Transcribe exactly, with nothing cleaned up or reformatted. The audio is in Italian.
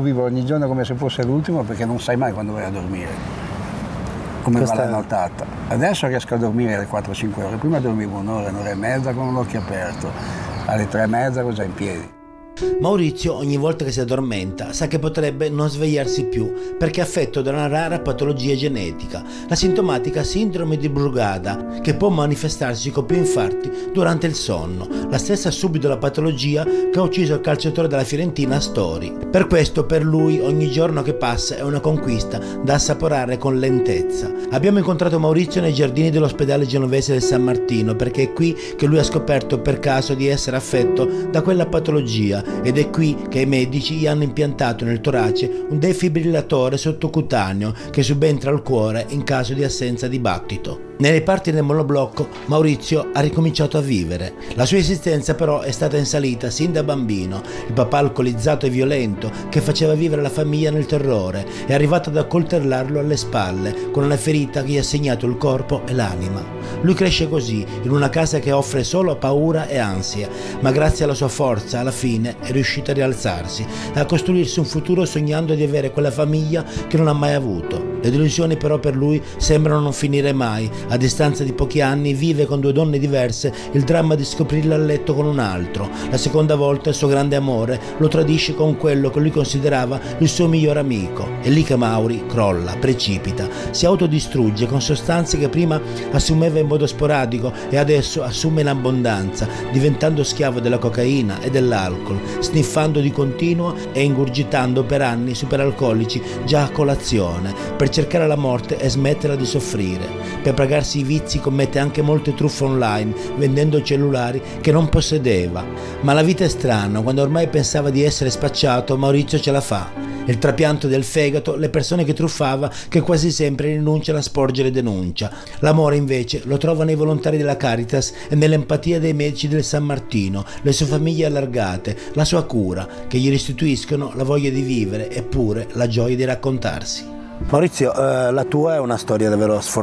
vivo ogni giorno come se fosse l'ultimo, perché non sai mai quando vai a dormire, come Questa... va la nottata. Adesso riesco a dormire alle quattro cinque ore, prima dormivo un'ora, un'ora e mezza con l'occhio aperto, alle tre e mezza ero già in piedi. Maurizio ogni volta che si addormenta sa che potrebbe non svegliarsi più perché è affetto da una rara patologia genetica, la sintomatica sindrome di Brugada, che può manifestarsi con più infarti durante il sonno, la stessa subito la patologia che ha ucciso il calciatore della Fiorentina Astori. Per questo per lui ogni giorno che passa è una conquista da assaporare con lentezza. Abbiamo incontrato Maurizio nei giardini dell'ospedale genovese del San Martino perché è qui che lui ha scoperto per caso di essere affetto da quella patologia ed è qui che i medici gli hanno impiantato nel torace un defibrillatore sottocutaneo che subentra al cuore in caso di assenza di battito. Nelle parti del monoblocco Maurizio ha ricominciato a vivere. La sua esistenza però è stata in salita sin da bambino. Il papà alcolizzato e violento che faceva vivere la famiglia nel terrore è arrivato ad accoltellarlo alle spalle con una ferita che gli ha segnato il corpo e l'anima. Lui cresce così in una casa che offre solo paura e ansia, ma grazie alla sua forza alla fine è riuscito a rialzarsi e a costruirsi un futuro sognando di avere quella famiglia che non ha mai avuto. Le delusioni però per lui sembrano non finire mai. A distanza di pochi anni vive con due donne diverse il dramma di scoprirla a letto con un altro. La seconda volta il suo grande amore lo tradisce con quello che lui considerava il suo miglior amico. È lì che Mauri crolla, precipita, si autodistrugge con sostanze che prima assumeva in modo sporadico e adesso assume in abbondanza, diventando schiavo della cocaina e dell'alcol, sniffando di continuo e ingurgitando per anni superalcolici già a colazione, per cercare la morte e smetterla di soffrire. Per pagarsi i vizi commette anche molte truffe online, vendendo cellulari che non possedeva. Ma la vita è strana, quando ormai pensava di essere spacciato, Maurizio ce la fa. Il trapianto del fegato, le persone che truffava che quasi sempre rinunciano a sporgere denuncia. L'amore invece lo trova nei volontari della Caritas e nell'empatia dei medici del San Martino, le sue famiglie allargate, la sua cura, che gli restituiscono la voglia di vivere eppure la gioia di raccontarsi. Maurizio, eh, la tua è una storia davvero sfortunata.